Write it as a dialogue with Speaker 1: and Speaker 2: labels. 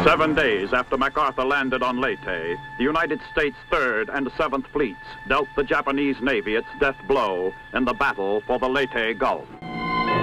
Speaker 1: 7 days after MacArthur landed on Leyte, the United States 3rd and 7th Fleets dealt the Japanese Navy its death blow in the battle for the Leyte Gulf.